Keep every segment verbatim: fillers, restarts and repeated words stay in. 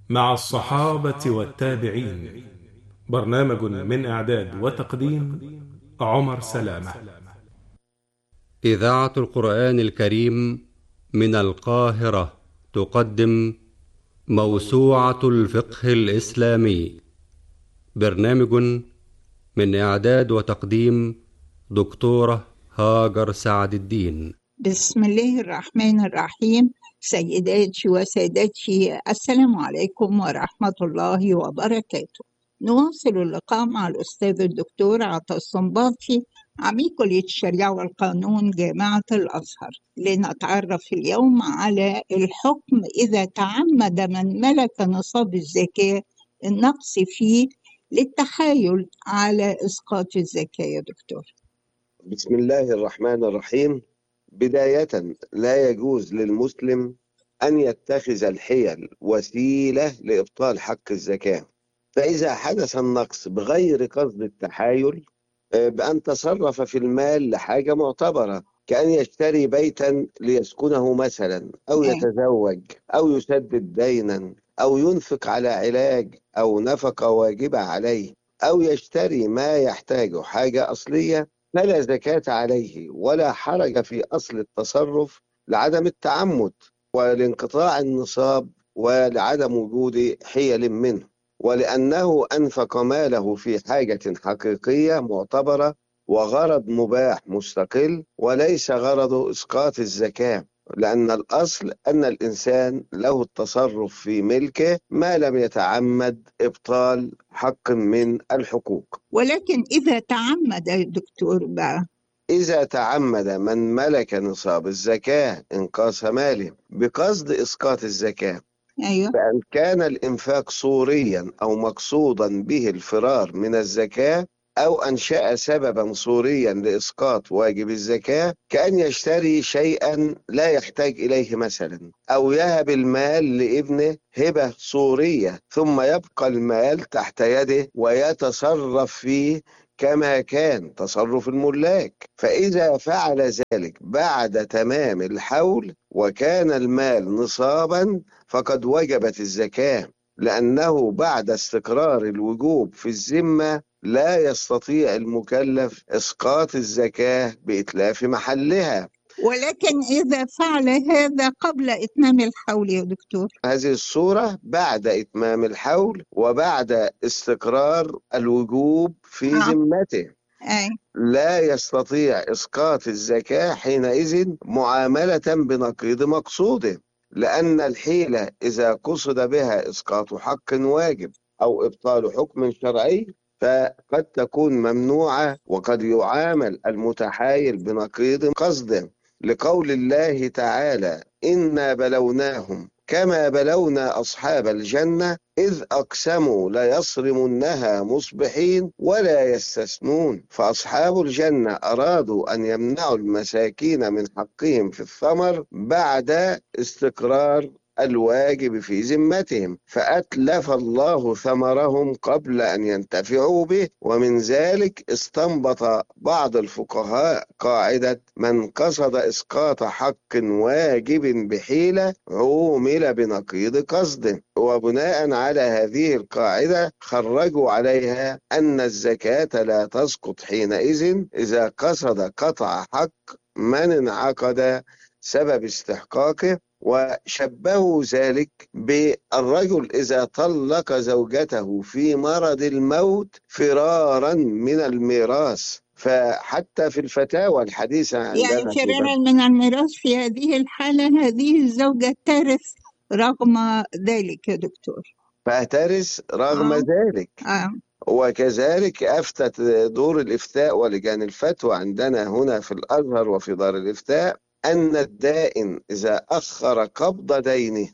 مع الصحابة والتابعين. برنامج من إعداد وتقديم عمر سلامة. إذاعة القرآن الكريم من القاهرة تقدم موسوعة الفقه الإسلامي. برنامج من إعداد وتقديم دكتورة هاجر سعد الدين. بسم الله الرحمن الرحيم. سيداتي وسادتي، السلام عليكم ورحمة الله وبركاته. نواصل اللقاء مع الأستاذ الدكتور عطا الصنباطي، عميد كلية الشريعة والقانون جامعة الأزهر، لنتعرف اليوم على الحكم إذا تعمد من ملك نصاب الزكاة النقص فيه للتحايل على إسقاط الزكاة. يا دكتور. بسم الله الرحمن الرحيم. بداية، لا يجوز للمسلم أن يتخذ الحيل وسيلة لإبطال حق الزكاة. فإذا حدث النقص بغير قصد التحايل، بأن تصرف في المال لحاجة معتبرة، كأن يشتري بيتا ليسكنه مثلا، أو يتزوج، أو يسدد دينا، أو ينفق على علاج أو نفقة واجبة عليه، أو يشتري ما يحتاجه حاجة أصلية، فلا زكاة عليه ولا حرج في أصل التصرف لعدم التعمد ولانقطاع النصاب ولعدم وجود حيل منه، ولأنه أنفق ماله في حاجة حقيقية معتبرة وغرض مباح مستقل، وليس غرضه إسقاط الزكاة، لأن الأصل أن الإنسان له التصرف في ملكه ما لم يتعمد إبطال حق من الحقوق. ولكن إذا تعمد يا دكتور بقى، إذا تعمد من ملك نصاب الزكاة إنقاص ماله بقصد إسقاط الزكاة، أيوه، بأن كان الإنفاق صوريا أو مقصودا به الفرار من الزكاة، أو أنشأ سببا صوريا لإسقاط واجب الزكاة، كأن يشتري شيئا لا يحتاج إليه مثلا، أو يهب المال لابنه هبة صورية ثم يبقى المال تحت يده ويتصرف فيه كما كان تصرف الملاك. فإذا فعل ذلك بعد تمام الحول وكان المال نصابا فقد وجبت الزكاة، لأنه بعد استقرار الوجوب في الذمة لا يستطيع المكلف إسقاط الزكاة بإتلاف محلها. ولكن إذا فعل هذا قبل إتمام الحول يا دكتور. هذه الصورة بعد إتمام الحول وبعد استقرار الوجوب في آه. ذمته، أي. لا يستطيع إسقاط الزكاة حينئذ معاملة بنقيض مقصوده، لأن الحيلة إذا قصد بها إسقاط حق واجب أو إبطال حكم شرعي فقد تكون ممنوعة، وقد يعامل المتحايل بنقيض قصده، لقول الله تعالى: إنا بلوناهم كما بلونا أصحاب الجنة إذ أقسموا ليصرمنها مصبحين ولا يستثنون. فأصحاب الجنة أرادوا أن يمنعوا المساكين من حقهم في الثمر بعد استقرار الواجب في ذمتهم، فأتلف الله ثمرهم قبل أن ينتفعوا به. ومن ذلك استنبط بعض الفقهاء قاعدة: من قصد إسقاط حق واجب بحيلة عومل بنقيض قصده. وبناء على هذه القاعدة خرجوا عليها أن الزكاة لا تسقط حينئذ إذا قصد قطع حق من انعقد سبب استحقاقه، وشبهوا ذلك بالرجل إذا طلق زوجته في مرض الموت فرارا من الميراث. فحتى في الفتاوى الحديثة يعني عندنا في فرارا من الميراث، في هذه الحالة هذه الزوجة ترث رغم ذلك يا دكتور. فترث رغم آه. ذلك. آه. وكذلك أفتت دور الإفتاء ولجان الفتوى عندنا هنا في الأزهر وفي دار الإفتاء أن الدائن إذا أخر قبض دينه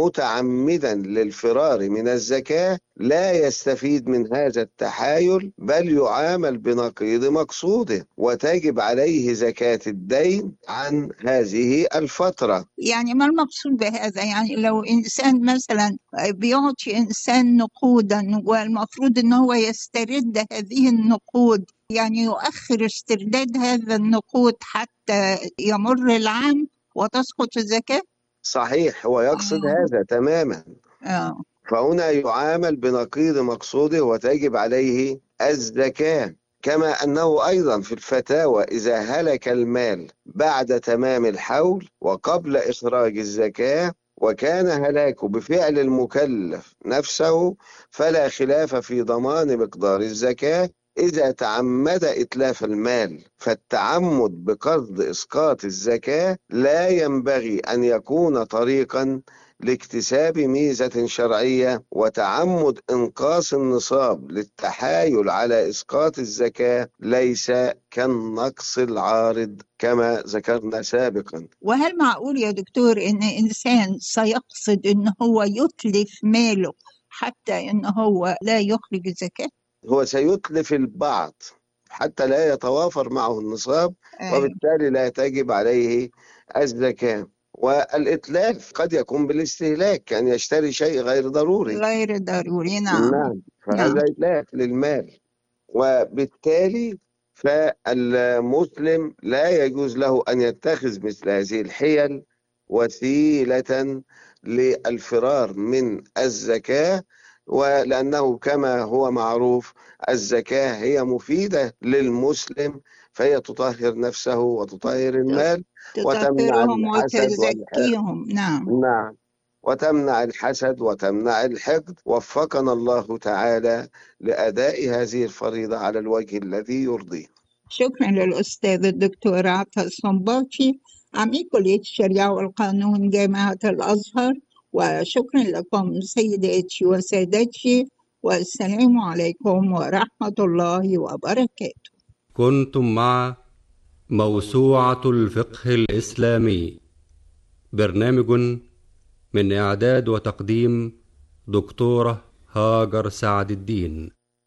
متعمدا للفرار من الزكاة لا يستفيد من هذا التحايل، بل يعامل بنقيض مقصوده، وتجب عليه زكاة الدين عن هذه الفترة. يعني ما المقصود بهذا؟ يعني لو إنسان مثلا بيعطي إنسان نقودا والمفروض إن هو يسترد هذه النقود، يعني يؤخر استرداد هذا النقود حتى يمر العام وتسقط الزكاة؟ صحيح، هو يقصد آه. هذا تماما. آه. فهنا يعامل بنقيض مقصوده وتجب عليه الزكاة. كما أنه أيضا في الفتاوى إذا هلك المال بعد تمام الحول وقبل إخراج الزكاة وكان هلاكه بفعل المكلف نفسه فلا خلاف في ضمان مقدار الزكاة إذا تعمد إتلاف المال. فالتعمد بقصد إسقاط الزكاة لا ينبغي أن يكون طريقا لاكتساب ميزة شرعية، وتعمد إنقاص النصاب للتحايل على إسقاط الزكاة ليس كالنقص العارض كما ذكرنا سابقا. وهل معقول يا دكتور إن إنسان سيقصد إن هو يتلف ماله حتى إن هو لا يخرج الزكاة؟ هو سيتلف البعض حتى لا يتوافر معه النصاب، وبالتالي لا تجب عليه الزكاة. والإتلاف قد يكون بالاستهلاك، كان يعني يشتري شيء غير ضروري غير ضروري. نعم نعم فهذا نعم. إتلاف للمال، وبالتالي فالمسلم لا يجوز له أن يتخذ مثل هذه الحيل وسيلة للفرار من الزكاة، ولأنه كما هو معروف الزكاة هي مفيدة للمسلم، فهي تطهر نفسه وتطهر المال وتمنع تطهرهم الحسد والحقد. وتزكيهم. نعم نعم، وتمنع الحسد وتمنع الحقد. وفقنا الله تعالى لأداء هذه الفريضة على الوجه الذي يرضيه. شكرا للأستاذ الدكتور عطا الصنباطي عميد كلية الشريعة والقانون جامعة الأزهر، وشكرا لكم سيداتي وسادتي، والسلام عليكم ورحمة الله وبركاته. كنتم مع موسوعة الفقه الإسلامي، برنامج من إعداد وتقديم دكتورة هاجر سعد الدين.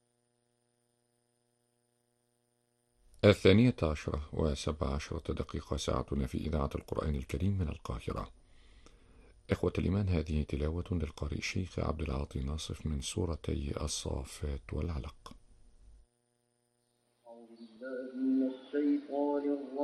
الثانية عشرة وسبع عشرة دقيقة ساعتنا في إذاعة القرآن الكريم من القاهرة. إخوة الإيمان، هذه تلاوة للقارئ الشيخ عبد العاطي ناصف من سورتي الصافات والعلق. أعوذ بالله من الشيطان الرجيم.